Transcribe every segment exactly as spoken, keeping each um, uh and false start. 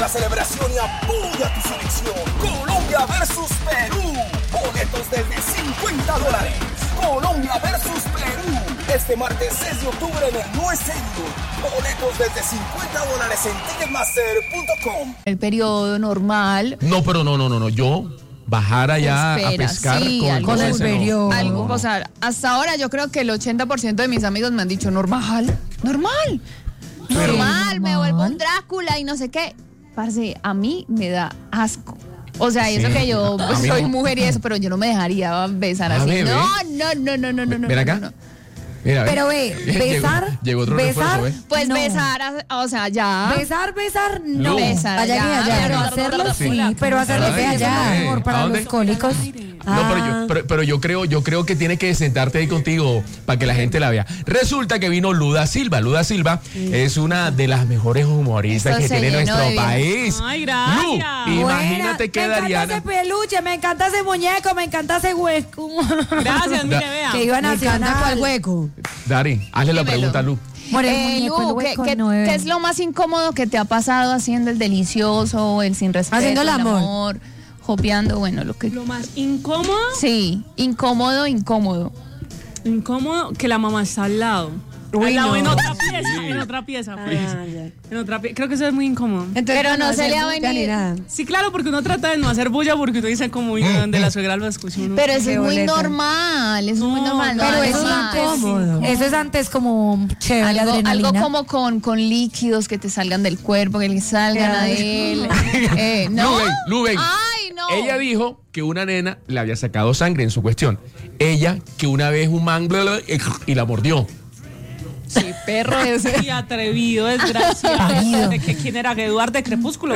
la celebración y apoya tu selección. Colombia versus Perú. Boletos desde cincuenta dólares. Colombia versus Perú. Este martes seis de octubre en el No Estadium. Boletos desde cincuenta dólares en ticketmaster punto com. El periodo normal. No, pero no, no, no, no. Yo bajar allá Espera, a pescar sí, con, algo con del ese, periodo. no. Algo, o sea, hasta ahora yo creo que el ochenta por ciento de mis amigos me han dicho normal, normal, Pero- normal, me vuelvo un Drácula y no sé qué. Parce, a mí me da asco. O sea, y eso Sí, que yo a pues, mí soy no. mujer y eso, pero yo no me dejaría besar Ah, así. bebé. No, no, no, no, no, no, no. Ven acá. no, no. Mira, Pero ve, Llegó- besar, Llegó, otro besar, refuerzo, ¿eh? Pues No. besar, o sea, ya. Besar, besar, no. Besar, allá ya, ni allá. Pero pero- hacerlo Sí. sí, pero hacerlo Ay, de allá, ¿dónde? mejor ¿A para dónde? los cólicos. No, pero Ah. yo, pero, pero yo creo, yo creo que tiene que sentarte ahí contigo para que la gente la vea. Resulta que vino Luda Silva. Luda Silva es una de las mejores humoristas Esto que se tiene llenó nuestro de vida. país. Ay, gracias. Lu, imagínate Buena, que me Dariana. encanta ese peluche, me encanta ese muñeco, me encanta ese hueco. Gracias, mire, Da- vea. Que iba a Me encanta nacional. cuál hueco. Dari, hazle la Dímelo. pregunta a Lu. Por el Eh, muñeco, Lu, el ¿qué, hueco, qué- no, eh. qué es lo más incómodo que te ha pasado haciendo el delicioso, el sin respeto, Haciendo el amor. jopeando, bueno, lo que... Lo más incómodo, Sí, incómodo, incómodo. incómodo que la mamá está al lado. Uy, al lado no. en otra pieza, en otra pieza. pues. Ah, ya. En otra pieza. Creo que eso es muy incómodo. Entonces, Pero no se hacer le ha bulla ni venido. nada. Sí, claro, porque uno trata de no hacer bulla porque uno dice como "Uy, donde la suegra lo escucha uno". Pero eso Qué es muy boleta. normal, eso es muy No, normal. no pero hagas eso es más. incómodo. Eso es antes como chévere, Algo, adrenalina. algo como con, con líquidos que te salgan del cuerpo, que le salgan a él. Eh, ¿no? Lu, ven, Lu, ven. Ay, no. Ella dijo que una nena le había sacado sangre en su cuestión. Ella, que una vez un man bla, bla, y la mordió. Sí, perro ese. Y atrevido, desgraciado. ¿De que quién era? ¿Que Eduardo de Crepúsculo?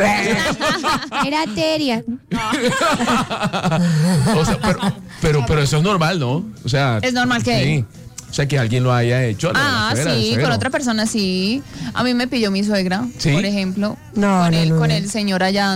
Era Teria. O sea, pero, pero, pero eso es normal, ¿no? O sea, ¿Es normal qué? Sí. O sea, que alguien lo haya hecho. a la Ah, suegra, al sí, suegro. con otra persona sí. A mí me pilló mi suegra, ¿Sí? por ejemplo. No, con, no, el, no, con no. el señor allá.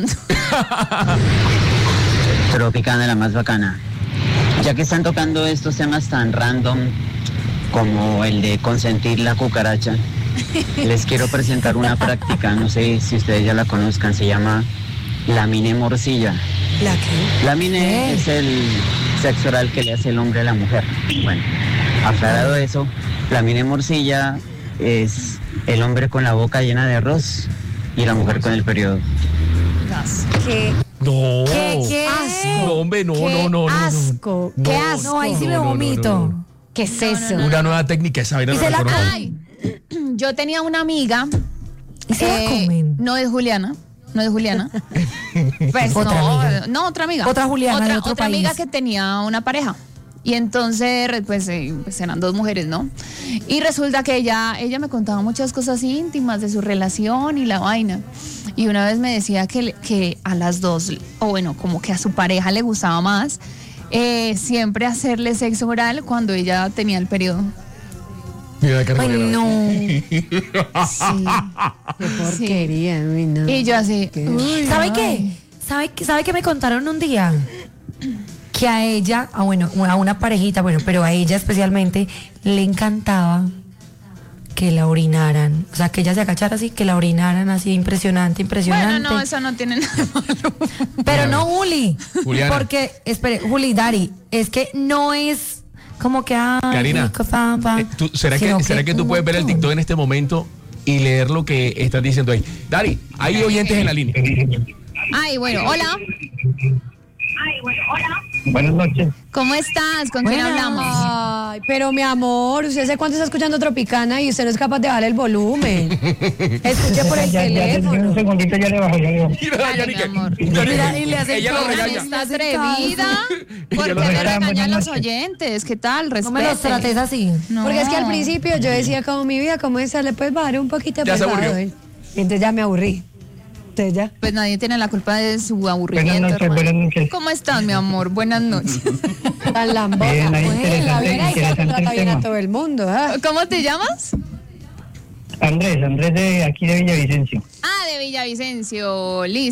Tropicana, la más bacana. Ya que están tocando estos temas tan random como el de consentir la cucaracha, les quiero presentar una práctica, no sé si ustedes ya la conozcan, se llama lamine morcilla. ¿La qué? Lamine es el sexo oral que le hace el hombre a la mujer. Bueno, aclarado eso, lamine morcilla es el hombre con la boca llena de arroz y la mujer con el periodo. Qué, No. qué, qué No, hombre, no, qué no, no, no, no. asco, No, qué asco. No, ahí sí no, me no, no, vomito. no, no. ¿Qué es eso? Una nueva técnica, esa vaina Y no se la la conozco. Ay, yo tenía una amiga. ¿Y se la eh, comen? No es Juliana. No es Juliana. Pues Otra no, amiga. no, otra amiga. Otra Juliana otra, de otro otra país. amiga que tenía una pareja. Y entonces, pues, eh, pues eran dos mujeres, ¿no? Y resulta que ella, ella me contaba muchas cosas íntimas de su relación y la vaina. Y una vez me decía que, le- que a las dos, o bueno, como que a su pareja le gustaba más, eh, siempre hacerle sexo oral cuando ella tenía el periodo. Mira qué Ay, revolero. no. Sí. Qué porquería, uy, no. Y yo así, ¿Qué? uy, ¿Sabe ay. qué? ¿Sabe, qué- ¿Sabe qué me contaron un día? Que a ella, ah, bueno, a una parejita, bueno, pero a ella especialmente le encantaba que la orinaran. O sea, que ella se agachara así, que la orinaran así, impresionante, impresionante. Bueno, no, eso no tiene nada de malo. Pero no, Juli. Juliana. Porque, espere, Juli, Dari, es que no es como que. Ah, Karina, rico, pa, pa, eh, tú- ¿será, sino que, ¿será que tú puedes ver el TikTok en este momento y leer lo que estás diciendo ahí? Dari, hay oyentes en la línea. Ay, bueno, hola. Buenas noches. ¿Cómo estás? ¿Con quién Buenas. hablamos? Ay, pero mi amor, ¿usted hace cuánto está escuchando Tropicana y usted no es capaz de bajar el volumen? Escuche por el teléfono. segundito, ya le bajo, ya le bajo. Mira, Dale, Dani, mi que- amor. Dani, Mira, y le hace ella lo caso. regaña. Está hace atrevida. ¿Por Ella qué lo le regaña. regaña a los Buenas noches. oyentes? ¿Qué tal? No me los Respete. trates así. No. Porque es que al principio yo decía como mi vida, ¿cómo es? ¿Le puedes bajar un poquito Ya se pesado aburrió. hoy? Y entonces ya me aburrí. Entonces ya. Pues nadie tiene la culpa de su aburrimiento. Buenas noches, hermano. buenas noches. ¿Cómo estás, mi amor? Buenas noches. Tan lambosa. Bien, ahí Pues, interesante, la viera y se interesante trata el bien a tema. todo el mundo. ¿ah? ¿Cómo te llamas? Andrés, Andrés de aquí de Villavicencio. Ah, de Villavicencio. Listo.